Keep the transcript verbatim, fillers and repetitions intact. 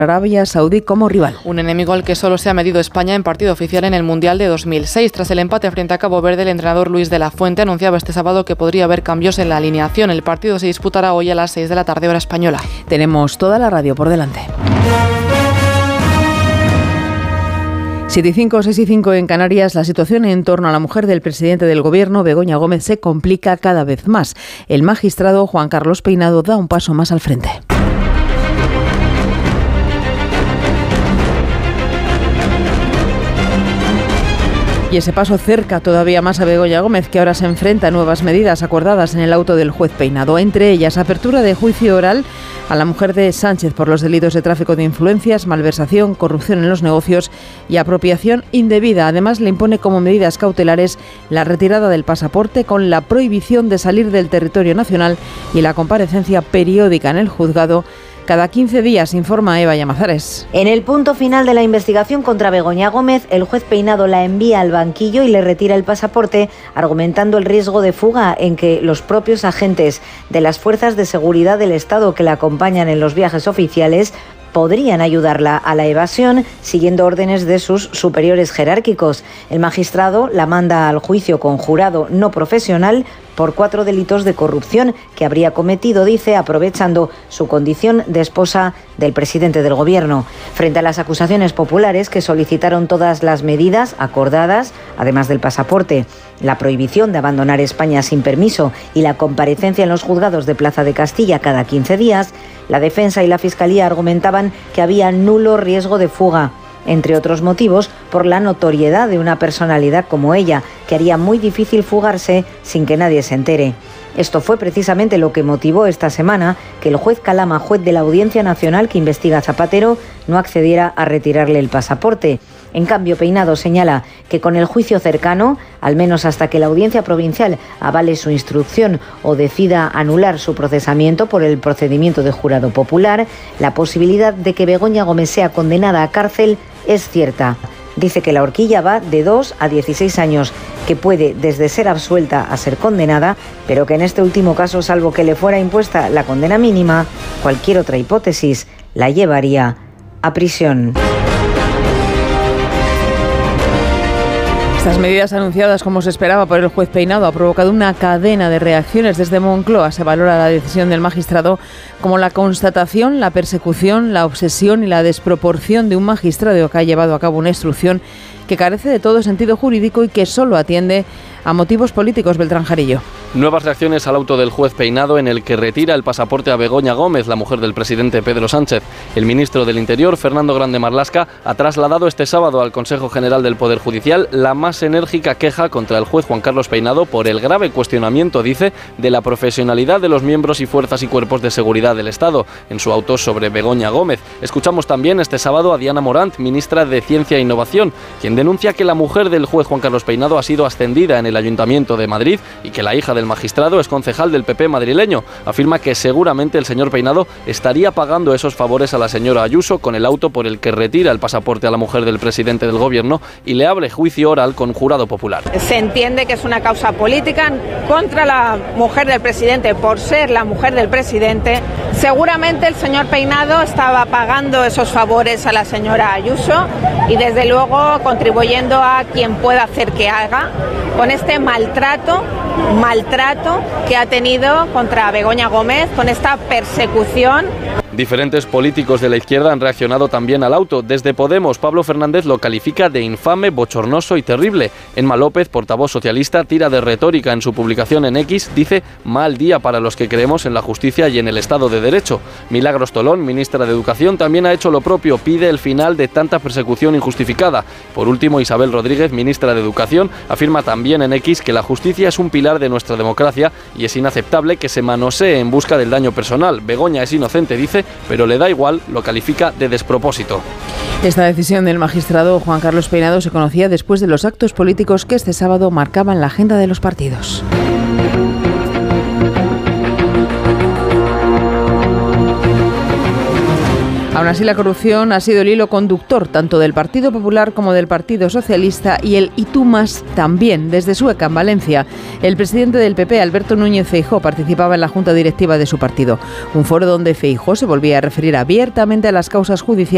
Arabia Saudí como rival. Un enemigo al que solo se ha medido España en partido oficial en el Mundial de dos mil seis. Tras el empate frente a Cabo Verde, el entrenador Luis de la Fuente anunciaba este sábado que podría haber cambios en la alineación. El partido se disputará hoy a las seis de la tarde, hora española. Tenemos toda la radio por delante. siete y cinco, seis y cinco en Canarias. La situación en torno a la mujer del presidente del Gobierno, Begoña Gómez, se complica cada vez más. El magistrado Juan Carlos Peinado da un paso más al frente. Y ese paso cerca todavía más a Begoña Gómez, que ahora se enfrenta a nuevas medidas acordadas en el auto del juez Peinado. Entre ellas, apertura de juicio oral a la mujer de Sánchez por los delitos de tráfico de influencias, malversación, corrupción en los negocios y apropiación indebida. Además, le impone como medidas cautelares la retirada del pasaporte con la prohibición de salir del territorio nacional y la comparecencia periódica en el juzgado cada quince días, informa Eva Llamazares. En el punto final de la investigación contra Begoña Gómez, el juez Peinado la envía al banquillo y le retira el pasaporte, argumentando el riesgo de fuga en que los propios agentes de las fuerzas de seguridad del Estado que la acompañan en los viajes oficiales podrían ayudarla a la evasión siguiendo órdenes de sus superiores jerárquicos. El magistrado la manda al juicio con jurado no profesional por cuatro delitos de corrupción que habría cometido, dice, aprovechando su condición de esposa del presidente del Gobierno. Frente a las acusaciones populares que solicitaron todas las medidas acordadas, además del pasaporte, la prohibición de abandonar España sin permiso y la comparecencia en los juzgados de Plaza de Castilla cada quince días, la defensa y la fiscalía argumentaban que había nulo riesgo de fuga, entre otros motivos, por la notoriedad de una personalidad como ella, que haría muy difícil fugarse sin que nadie se entere. Esto fue precisamente lo que motivó esta semana que el juez Calama, juez de la Audiencia Nacional que investiga a Zapatero, no accediera a retirarle el pasaporte. En cambio, Peinado señala que con el juicio cercano, al menos hasta que la Audiencia Provincial avale su instrucción o decida anular su procesamiento por el procedimiento de jurado popular, la posibilidad de que Begoña Gómez sea condenada a cárcel es cierta. Dice que la horquilla va de dos a dieciséis años, que puede desde ser absuelta a ser condenada, pero que en este último caso, salvo que le fuera impuesta la condena mínima, cualquier otra hipótesis la llevaría a prisión. Estas medidas anunciadas como se esperaba por el juez Peinado ha provocado una cadena de reacciones. Desde Moncloa se valora la decisión del magistrado como la constatación, la persecución, la obsesión y la desproporción de un magistrado que ha llevado a cabo una instrucción que carece de todo sentido jurídico y que solo atiende a motivos políticos. Beltrán Jarillo. Nuevas reacciones al auto del juez Peinado en el que retira el pasaporte a Begoña Gómez, la mujer del presidente Pedro Sánchez. El ministro del Interior, Fernando Grande Marlaska, ha trasladado este sábado al Consejo General del Poder Judicial la más enérgica queja contra el juez Juan Carlos Peinado por el grave cuestionamiento, dice, de la profesionalidad de los miembros y fuerzas y cuerpos de seguridad del Estado en su auto sobre Begoña Gómez. Escuchamos también este sábado a Diana Morant, ministra de Ciencia e Innovación, quien denuncia que la mujer del juez Juan Carlos Peinado ha sido ascendida en el Ayuntamiento de Madrid y que la hija del magistrado es concejal del P P madrileño. Afirma que seguramente el señor Peinado estaría pagando esos favores a la señora Ayuso con el auto por el que retira el pasaporte a la mujer del presidente del Gobierno y le abre juicio oral con jurado popular. Se entiende que es una causa política contra la mujer del presidente por ser la mujer del presidente. Seguramente el señor Peinado estaba pagando esos favores a la señora Ayuso y desde luego contribuyendo a quien pueda hacer que haga con este maltrato, maltrato que ha tenido contra Begoña Gómez, con esta persecución. Diferentes políticos de la izquierda han reaccionado también al auto. Desde Podemos, Pablo Fernández lo califica de infame, bochornoso y terrible. Enma López, portavoz socialista, tira de retórica en su publicación en X, dice mal día para los que creemos en la justicia y en el Estado de Derecho. Milagros Tolón, ministra de Educación, también ha hecho lo propio, pide el final de tanta persecución injustificada. Por último, Isabel Rodríguez, ministra de Educación, afirma también en X que la justicia es un pilar de nuestra democracia y es inaceptable que se manosee en busca del daño personal. Begoña es inocente, dice, pero le da igual, lo califica de despropósito. Esta decisión del magistrado Juan Carlos Peinado se conocía después de los actos políticos que este sábado marcaban la agenda de los partidos. Aún así, la corrupción ha sido el hilo conductor tanto del Partido Popular como del Partido Socialista y el Y tú más también, desde Sueca, en Valencia. El presidente del P P, Alberto Núñez Feijóo, participaba en la junta directiva de su partido. Un foro donde Feijóo se volvía a referir abiertamente a las causas judiciales